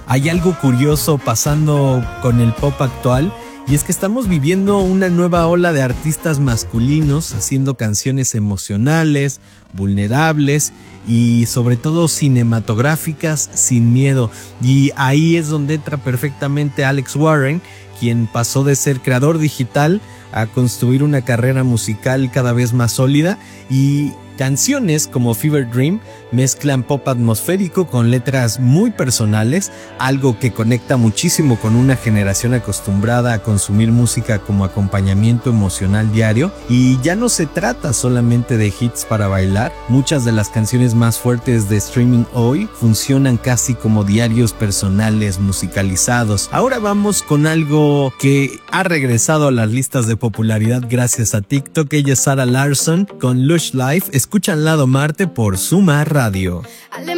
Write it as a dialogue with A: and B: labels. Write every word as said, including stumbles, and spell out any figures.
A: hay algo curioso pasando con el pop actual. Y es que estamos viviendo una nueva ola de artistas masculinos haciendo canciones emocionales, vulnerables y sobre todo cinematográficas sin miedo. Y ahí es donde entra perfectamente Alex Warren, quien pasó de ser creador digital a construir una carrera musical cada vez más sólida, y canciones como Fever Dream mezclan pop atmosférico con letras muy personales, algo que conecta muchísimo con una generación acostumbrada a consumir música como acompañamiento emocional diario. Y ya no se trata solamente de hits para bailar, muchas de las canciones más fuertes de streaming hoy funcionan casi como diarios personales musicalizados. Ahora vamos con algo que ha regresado a las listas de popularidad gracias a TikTok. Ella es Sarah Larsson con Lush Life. Escuchan Lado Marte por Suma Radio.